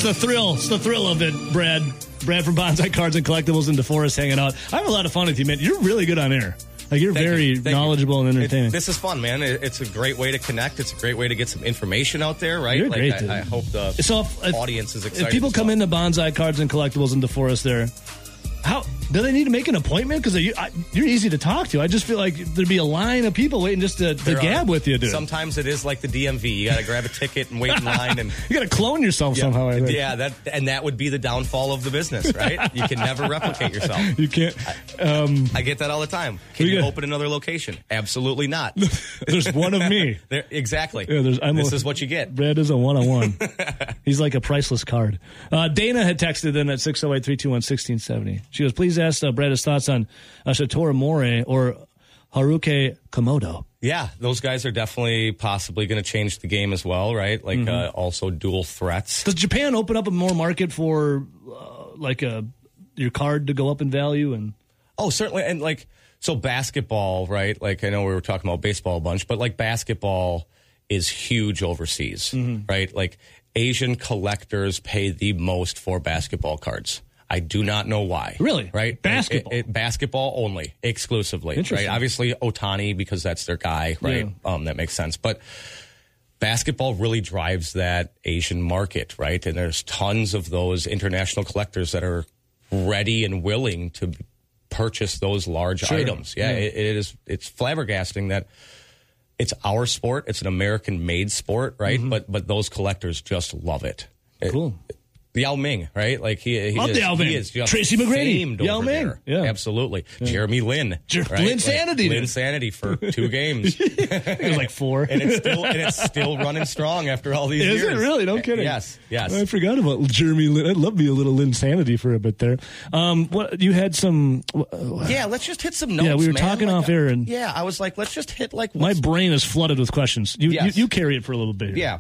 It's the thrill. It's the thrill of it, Brad. Brad from Bonsai Cards and Collectibles in DeForest hanging out. I have a lot of fun with you, man. You're really good on air. Like, you're very knowledgeable and entertaining. This is fun, man. It's a great way to connect. It's a great way to get some information out there, right? You're great, dude. I hope the audience is excited. If people come into Bonsai Cards and Collectibles in DeForest there, how do they need to make an appointment? Because you're easy to talk to. I just feel like there'd be a line of people waiting just to gab with you, dude. Sometimes it is like the DMV. You got to grab a ticket and wait in line, and you got to clone yourself somehow. I think. Yeah, that would be the downfall of the business, right? You can never replicate yourself. You can't. I get that all the time. Can you open another location? Absolutely not. There's one of me. Exactly. Yeah, this is what you get. Brad is a one-on-one. He's like a priceless card. Dana had texted in at 608-321-1670. She goes, please ask Brad his thoughts on Satoru Mori or Haruki Komodo. Yeah, those guys are definitely possibly going to change the game as well, right? Like also dual threats. Does Japan open up a more market for your card to go up in value? And oh, certainly. And so basketball, right? Like I know we were talking about baseball a bunch, but like basketball is huge overseas, right? Like Asian collectors pay the most for basketball cards. I do not know why. Really? Right? Basketball? Basketball only, exclusively. Interesting. Right? Obviously, Ohtani, because that's their guy, right? Yeah. That makes sense. But basketball really drives that Asian market, right? And there's tons of those international collectors that are ready and willing to purchase those large items. Yeah, it's flabbergasting that it's our sport. It's an American-made sport, right? But those collectors just love it. Cool. Yao Ming, right? Like he is just Tracy McGrady, famed Yao over Ming. there. Yeah. Absolutely. Yeah. Jeremy Lin. Right? Linsanity. Linsanity for 2 games. It was like 4. and it's still running strong after all these years. Is it really? No kidding. Yes. I forgot about Jeremy Lin. I'd love to be a little Linsanity for a bit there. What you had some? Yeah, let's just hit some notes. Yeah, we were talking off air, and I was like, let's just hit my brain is flooded with questions. You carry it for a little bit. Yeah,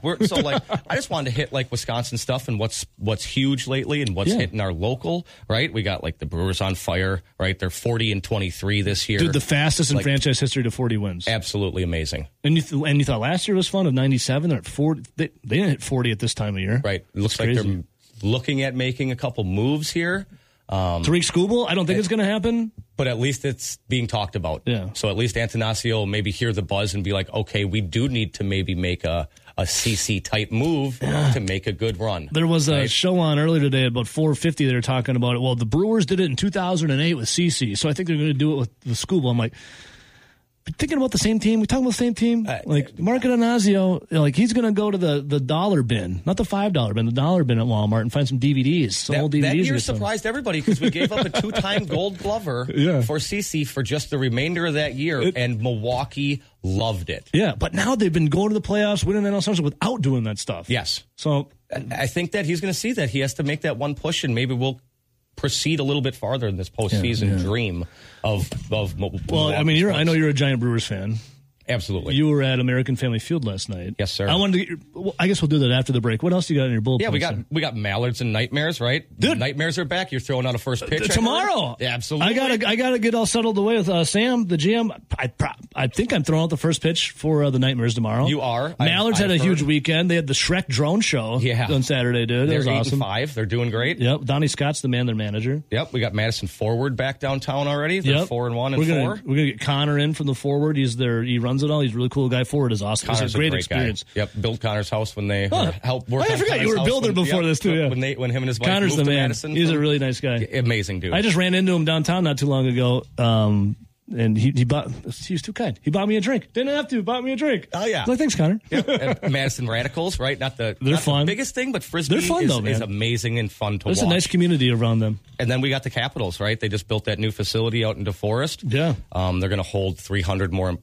I just wanted to hit like Wisconsin stuff and what's huge lately. And what's hitting our local, right? We got like the Brewers on fire, right? They're 40-23 this year. Dude, the fastest in franchise history to 40 wins. Absolutely amazing. And you thought last year was fun of 97? They're at 40. They didn't hit 40 at this time of year. Right. It looks like they're looking at making a couple moves here. Tariq Skubal, I don't think it's going to happen. But at least it's being talked about. Yeah. So at least Antanasio will maybe hear the buzz and be like, okay, we do need to maybe make a CC-type move to make a good run. There was a show on earlier today at about 4:50. They were talking about it. Well, the Brewers did it in 2008 with CC, so I think they're going to do it with the Skubal. I'm like, thinking about the same team. We talking about the same team? Mark Antanasio, he's going to go to the dollar bin, not the $5 bin, the dollar bin at Walmart and find some DVDs. Some old DVDs. That year surprised everybody because we gave up a 2-time Gold Glover for CC for just the remainder of that year, and Milwaukee loved it. Yeah, but now they've been going to the playoffs, winning NL Central without doing that stuff. Yes. So I think that he's going to see that. He has to make that one push, and maybe we'll proceed a little bit farther in this postseason dream of well, I mean, I know you're a giant Brewers fan. Absolutely. You were at American Family Field last night. Yes, sir. I guess we'll do that after the break. What else do you got in your bullpen? Yeah, we got Mallards and Nightmares, right? Dude. Nightmares are back. You're throwing out a first pitch tomorrow. Yeah, absolutely. I gotta get all settled away with Sam, the GM. I think I'm throwing out the first pitch for the Nightmares tomorrow. You are. Mallards had a huge weekend. They had the Shrek drone show on Saturday, dude. That was awesome. 8-5. They're doing great. Yep. Donnie Scott's the man, their manager. Yep. We got Madison Forward back downtown already. They're 4-1 and 4. We're gonna get Connor in from the Forward. He runs it all. He's a really cool guy. Forward is awesome. Connor's it's a great experience. Guy. Yep, built Connor's house when they helped work. I forgot you were a builder before this too. Yeah, when him and his wife Connor's moved the to man. Madison. He's a really nice guy. Amazing dude. I just ran into him downtown not too long ago. And he was too kind. He bought me a drink. Didn't have to. Bought me a drink. Oh, yeah. Like, thanks, Connor. Yep. Madison Radicals, right? They're fun. The biggest thing, but Frisbee is amazing and fun to watch. There's a nice community around them. And then we got the Capitals, right? They just built that new facility out in DeForest. Yeah. They're going to hold 300 more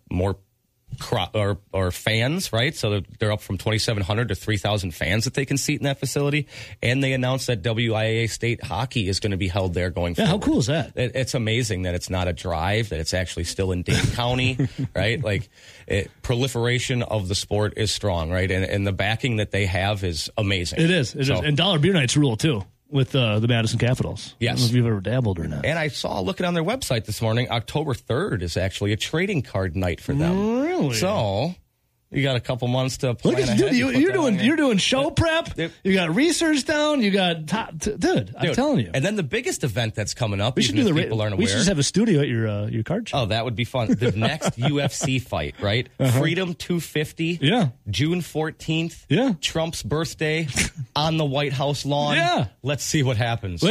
fans, right? So they're up from 2,700 to 3,000 fans that they can seat in that facility. And they announced that WIAA State Hockey is going to be held there going forward. Yeah, how cool is that? It's amazing that it's not a drive, that it's actually still in Dane County, right? Proliferation of the sport is strong, right? And the backing that they have is amazing. It is. And Dollar Beer Nights rule, too. With the Madison Capitals. Yes. I don't know if you've ever dabbled or not. And I saw, looking on their website this morning, October 3rd is actually a trading card night for them. Really? So You got a couple months to plan Look at ahead. dude, you're doing show prep. You got research down. You got dude. I'm telling you. And then the biggest event that's coming up. We should do the people aren't aware. We should just have a studio at your card show. Oh, that would be fun. The next UFC fight, right? Freedom 250. Yeah. June 14th. Yeah. Trump's birthday on the White House lawn. Yeah. Let's see what happens.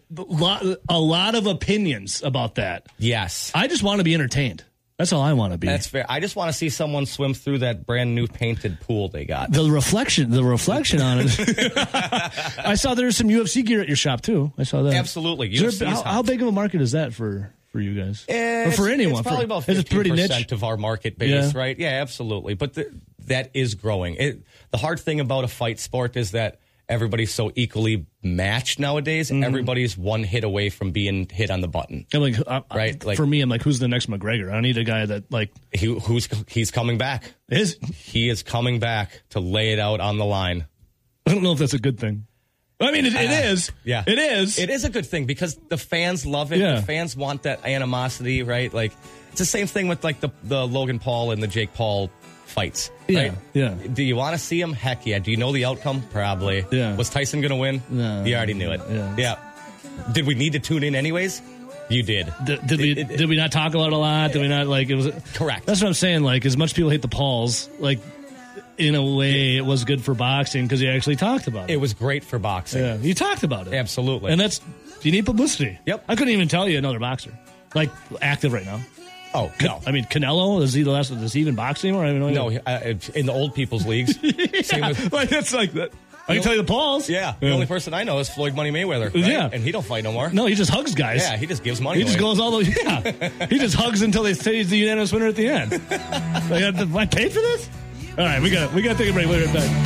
A lot of opinions about that. Yes. I just want to be entertained. That's all I want to be. That's fair. I just want to see someone swim through that brand new painted pool they got. The reflection on it. I saw there's some UFC gear at your shop too. I saw that. Absolutely. How big of a market is that for you guys? Or for anyone? It's probably about 15% of our market base, right? Yeah, absolutely. But that is growing. The hard thing about a fight sport is that everybody's so equally matched nowadays. Everybody's one hit away from being hit on the button. Right? For me, I'm like, who's the next McGregor? I need a guy that he's coming back. He is coming back to lay it out on the line. I don't know if that's a good thing. I mean, it is. Yeah, it is. It is a good thing because the fans love it. Yeah. The fans want that animosity, right? Like it's the same thing with like the Logan Paul and the Jake Paul fights. Right? Yeah. Do you want to see him? Heck yeah. Do you know the outcome? Probably. Yeah. Was Tyson going to win? No. You already knew it. Yeah. Did we need to tune in anyways? You did. Did we not talk about it a lot? Did we not it was correct? That's what I'm saying. Like as much people hate the Pauls, like in a way, it was good for boxing because you actually talked about it. It was great for boxing. Yeah, you talked about it. Absolutely. And you need publicity. Yep. I couldn't even tell you another boxer like active right now. Oh, no. I mean, Canelo, is he the last? Does he even box anymore? I don't know. No, in the old people's leagues. Same with, that's like that. I can tell you the Pauls. Yeah. The only person I know is Floyd Money Mayweather. Right? Yeah. And he don't fight no more. No, he just hugs guys. Yeah, he just gives money He away. just goes all the way. Yeah. He just hugs until they say he's the unanimous winner at the end. I paid for this? All right, we got to take a break. We'll be right back.